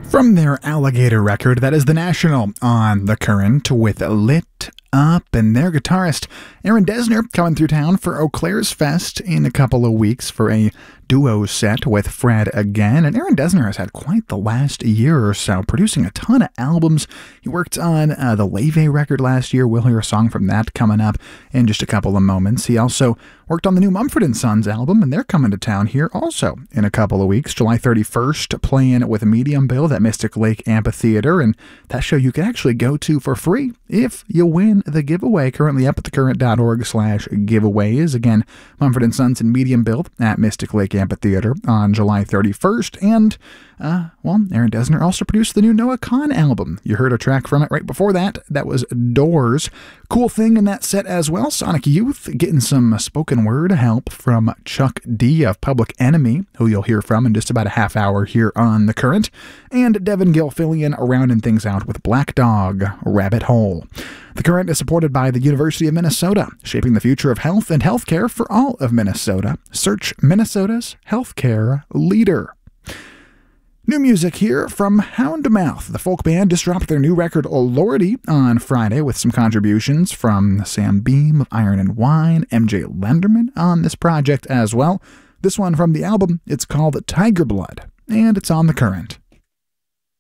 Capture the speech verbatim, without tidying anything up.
From their Alligator record, that is The National on The Current with Lit Up, and their guitarist Aaron Dessner coming through town for Eau Claire's Fest in a couple of weeks for a duo set with Fred again. And Aaron Dessner has had quite the last year or so, producing a ton of albums. He worked on uh, the Leve record last year. We'll hear a song from that coming up in just a couple of moments. He also worked on the new Mumford and Sons album, and they're coming to town here also in a couple of weeks. July thirty-first, playing with Medium Bill at Mystic Lake Amphitheater, and that show you can actually go to for free if you win the giveaway, currently up at thecurrent.org slash giveaways. Again, Mumford and Sons and Medium Bill at Mystic Lake Amphitheater on July thirty-first. And, uh, well, Aaron Dessner also produced the new Noah Kahan album. You heard a track from it right before that. That was Doors. Cool thing in that set as well, Sonic Youth getting some spoken word help from Chuck D of Public Enemy, who you'll hear from in just about a half hour here on The Current, and Devin Gilfillian rounding things out with Black Dog, Rabbit Hole. The Current is supported by the University of Minnesota, shaping the future of health and healthcare for all of Minnesota. Search Minnesota's healthcare leader. New music here from Houndmouth. The folk band just dropped their new record, Lordy, on Friday with some contributions from Sam Beam of Iron and Wine, M J Lenderman on this project as well. This one from the album, it's called Tiger Blood, and it's on The Current.